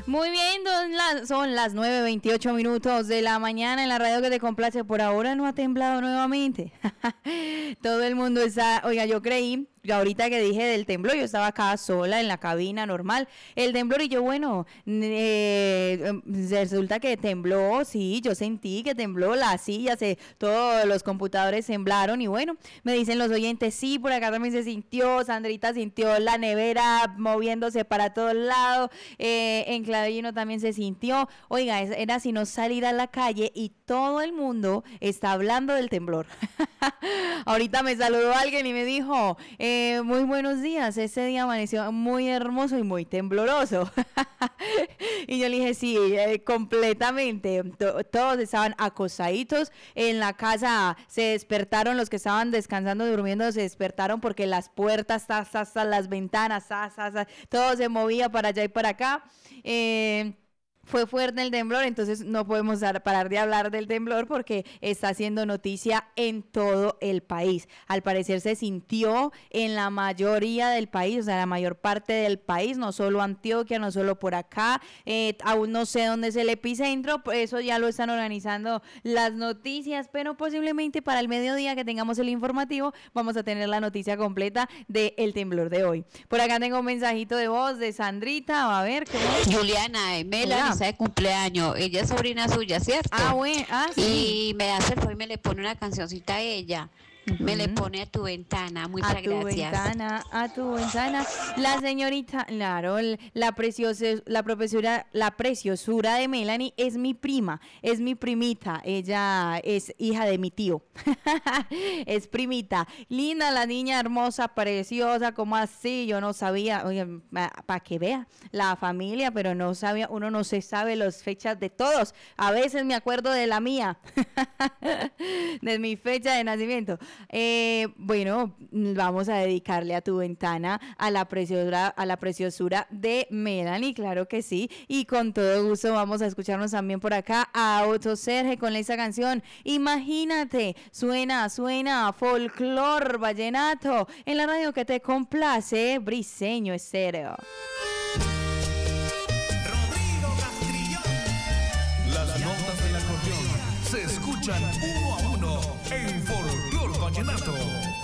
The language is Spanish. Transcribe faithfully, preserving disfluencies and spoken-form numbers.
Muy bien, son las, son las nueve veintiocho minutos de la mañana en la radio que te complace. Por ahora no ha temblado nuevamente. Todo el mundo está... Oiga, yo creí... Yo ahorita que dije del temblor, yo estaba acá sola en la cabina normal, el temblor y yo, bueno, eh, resulta que tembló, sí, yo sentí que tembló, las sillas, eh, todos los computadores temblaron y bueno, me dicen los oyentes, sí, por acá también se sintió, Sandrita sintió la nevera moviéndose para todos lados, eh, en Clavellino también se sintió, oiga, era sino salir a la calle y todo el mundo está hablando del temblor. Ahorita me saludó alguien y me dijo, eh, muy buenos días, ese día amaneció muy hermoso y muy tembloroso. Y yo le dije, sí, eh, completamente, T- todos estaban acostaditos en la casa, se despertaron los que estaban descansando, durmiendo, se despertaron porque las puertas, hasta, hasta las ventanas, hasta, hasta, todo se movía para allá y para acá. Eh... Fue fuerte el temblor, entonces no podemos dar, parar de hablar del temblor porque está haciendo noticia en todo el país. Al parecer se sintió en la mayoría del país, o sea, la mayor parte del país, no solo Antioquia, no solo por acá, eh, aún no sé dónde es el epicentro, eso ya lo están organizando las noticias, pero posiblemente para el mediodía que tengamos el informativo vamos a tener la noticia completa del temblor de hoy. Por acá tengo un mensajito de voz de Sandrita, a ver. ¿Qué Juliana, Mela, de cumpleaños, ella es sobrina suya, ¿cierto? Ah, bueno, ah, sí. Y me hace el favor y me le pone una cancioncita a ella. Uh-huh. Me le pone a tu ventana, muchas a tu gracias. Ventana, a tu ventana. La señorita, claro, la preciosa, la profesora, la preciosura de Melanie es mi prima, es mi primita, ella es hija de mi tío. Es primita. Linda la niña, hermosa, preciosa, como así, yo no sabía, oye, para que vea la familia, pero no sabía, uno no se sabe las fechas de todos. A veces me acuerdo de la mía, de mi fecha de nacimiento. Eh, bueno, vamos a dedicarle a tu ventana a la preciosura, a la preciosura de Melanie, claro que sí, y con todo gusto vamos a escucharnos también por acá a Otto Serge con esa canción. Imagínate, suena, suena folclor vallenato en la radio que te complace, Briseño Estéreo. Rodrigo Castrillón. Las notas del acordeón se escuchan uno a uno en Folclor Vallenato.